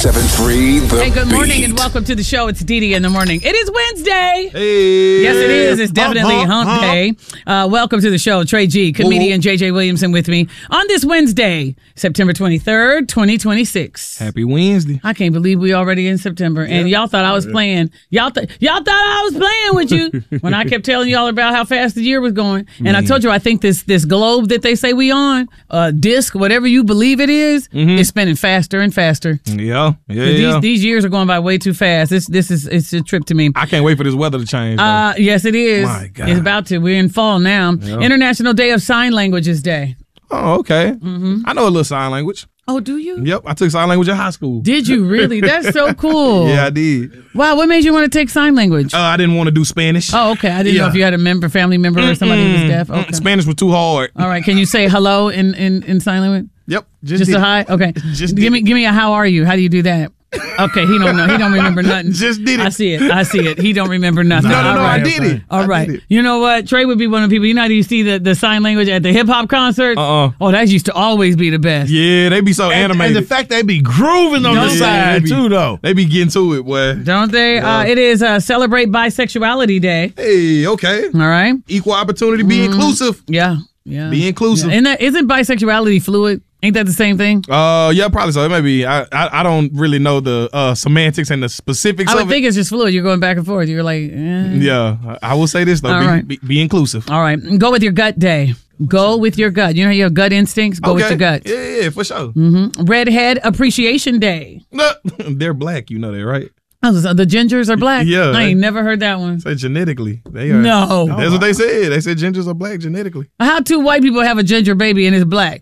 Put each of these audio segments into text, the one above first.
107.3 The Hey, good morning Beat. and welcome to the show. It's Dee Dee in the morning. It is Wednesday. Hey. Yes, it is. It's definitely hump day. Welcome to the show. Trey G, comedian JJ Williamson with me on this Wednesday, September 23rd, 2026. Happy Wednesday. I can't believe we already in September. And y'all thought I was playing. Y'all thought I was playing with you when I kept telling y'all about how fast the year was going. And I told you I think this globe that they say we on, disc, whatever you believe it is spinning faster and faster. Yeah. These years are going by way too fast. It's a trip to me. I can't wait for this weather to change. Yes, it is. My God. It's about to. We're in fall now. Yeah. International Day of Sign Languages Day. Oh, okay. I know a little sign language. Oh, do you? Yep, I took sign language in high school. Did you really? That's so cool. Yeah, I did. Wow, what made you want to take sign language? I didn't want to do Spanish. Oh, okay. I didn't know if you had a family member or somebody who was deaf. Okay. Spanish was too hard. All right. Can you say hello in sign language? Yep. Just a hi? Okay. Just give me a how are you? How do you do that? Okay, he don't know. He don't remember nothing. Just did it. I see it. He don't remember nothing. No, All right. I did it. All I right. did it. You know what? Trey would be one of the people. You know how you see the sign language at the hip hop concerts? Uh-uh. Oh, that used to always be the best. Yeah, they be so animated. And the fact they be grooving on the side, too, though. They be getting to it, boy. Don't they? Yeah. It is Celebrate Bisexuality Day. Hey, okay. All right. Equal opportunity, be inclusive. Yeah. Be inclusive. Yeah. Isn't bisexuality fluid? Ain't that the same thing? Yeah, probably so. It may be. I don't really know the semantics and the specifics I of would think it's just fluid. You're going back and forth. You're like, Yeah, I will say this though. All right. Be inclusive. All right. Go with your gut day. Go with your gut. You know how you have gut instincts? Go with your gut. Yeah, for sure. Redhead Appreciation Day. They're black, you know that, right? Oh, so the gingers are black? Yeah. I ain't never heard that one. Say genetically. They are. No. That's what they said. They said gingers are black genetically. How two white people have a ginger baby and it's black?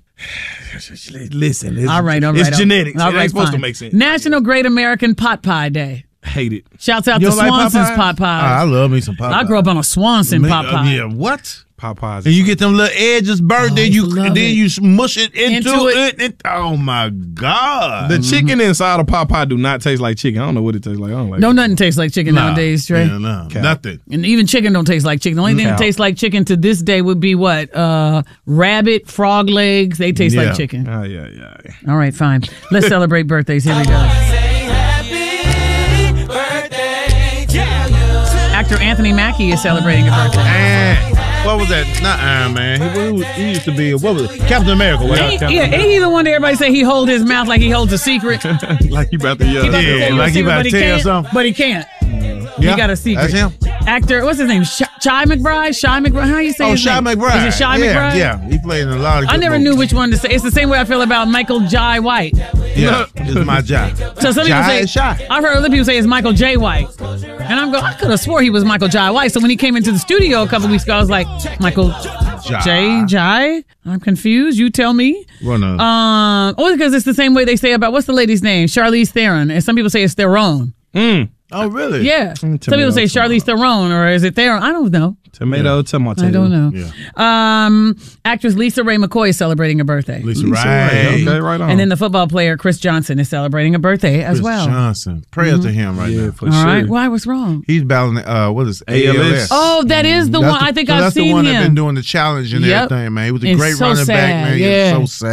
Listen. It's, All right. It's genetics. All it right, ain't supposed fine. to make sense. National Great American Pot Pie Day. Hate it. Shouts out You to don't like pot Swanson's pies? pot pies. I love me some Popeyes. I grew up on a Swanson pot pie. Yeah, what? Popeyes. And you get them little edges burnt, then you love it. mush it into Into it. Oh my God! The chicken inside of Popeye do not taste like chicken. I don't know what it tastes like. I don't like Don't it. nothing taste like chicken nowadays, Trey. Yeah, no, nothing. And even chicken don't taste like chicken. The only thing that Cow. tastes like chicken to this day would be what? Rabbit, frog legs. They taste like chicken. Yeah. All right, fine. Let's celebrate birthdays. Here we go. Actor Anthony Mackie is celebrating a birthday. What was that? Not Iron Man. He used to be, what was it? Captain America. What? Ain't he the one that everybody say he hold his mouth like he holds a secret? Like you about to He about to tell you a like he secret, about but to he tell you can't. something. But he can't. Yeah, He got a secret. That's him. Actor, what's his name? Shy McBride? Shy McBride? How you say his Shy name? McBride. Is it Shy yeah, McBride? Yeah, he played in a lot of I good never movies. knew which one to say. It's the same way I feel about Michael Jai White. Yeah, it's my job. So some people say, Shy. I've heard other people say it's Michael J. White. And I'm going, I could have swore he was Michael Jai White. So when he came into the studio a couple weeks ago, I was like, Michael Jai? I'm confused. You tell me. Well, no. Only because it's the same way they say about, what's the lady's name? Charlize Theron. And some people say it's Theron. Oh, really? Yeah. Some people say Charlize Theron, or is it Theron? I don't know. Tomato. I don't know. Yeah. Actress Lisa Ray McCoy is celebrating a birthday. Lisa Ray. Okay, right on. And then the football player Chris Johnson is celebrating a birthday as well. Johnson. Prayers to him right now. for All sure. right. Why? What's wrong? He's battling, what is it? ALS. Oh, that is the one. I think I've that's seen the one him. that's been doing the challenge and Yep. everything, man. He was a It's great so running sad, back, man. yeah. He was so sad.